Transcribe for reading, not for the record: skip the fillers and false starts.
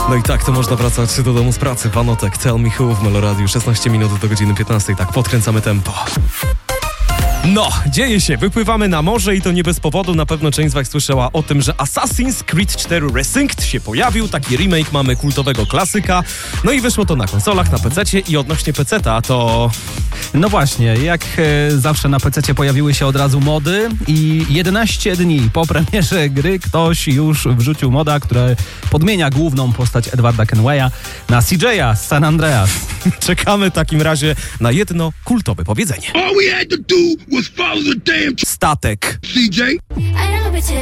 No i tak to można wracać do domu z pracy. Vanotek, Tell Me Who w Meloradiu. 16 minut do godziny 15. Tak, podkręcamy tempo. No, dzieje się, wypływamy na morze i to nie bez powodu. Na pewno część z was słyszała o tym, że Assassin's Creed 4 Resynced się pojawił. Taki remake mamy kultowego klasyka. No i wyszło to na konsolach, na PC-cie i odnośnie PC-ta to... No właśnie, jak zawsze na PC-cie pojawiły się od razu mody i 11 dni po premierze gry ktoś już wrzucił moda, który podmienia główną postać Edwarda Kenwaya na CJ'a z San Andreas. Czekamy w takim razie na jedno kultowe powiedzenie. All we had to do was follow the damn Statek. CJ.